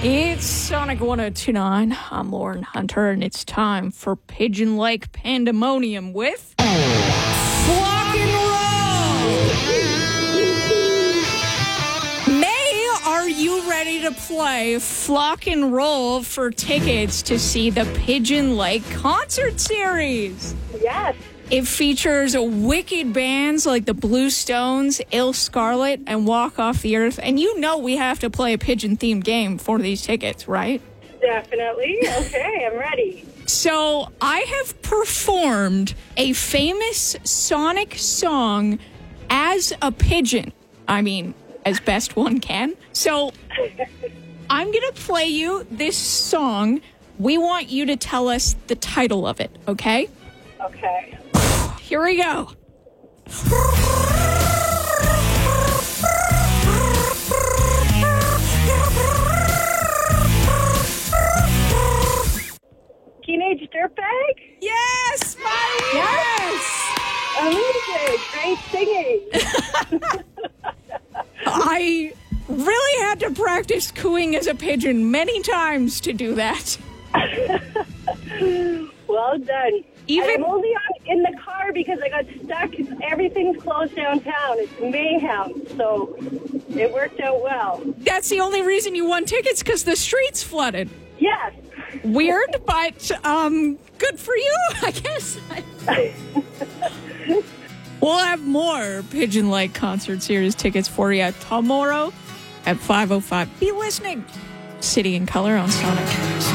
It's Sonic 1029. I'm Lauren Hunter, and it's time for Pigeon Lake Pandemonium with Flock and Roll. May, are you ready to play Flock and Roll for tickets to see the Pigeon Lake Concert Series? Yes. It features wicked bands like the Blue Stones, Ill Scarlet, and Walk Off the Earth. And you know we have to play a pigeon-themed game for these tickets, right? Definitely. Okay, I'm ready. So I have performed a famous Sonic song as a pigeon. I mean, as best one can. So I'm going to play you this song. We want you to tell us the title of it, okay? Okay. Here we go. Teenage Dirtbag? Yes, Smiley! Amazing. Great singing. I really had to practice cooing as a pigeon many times to do that. Well done. Even- I'm only in the car because I got stuck. Everything's closed downtown. It's mayhem. So it worked out well. That's the only reason you won tickets, because the streets flooded. Yes. Weird, but good for you, I guess. We'll have more Pigeon Lake Concert Series tickets for you tomorrow at 5:05. Be listening. City in Color on Sonic.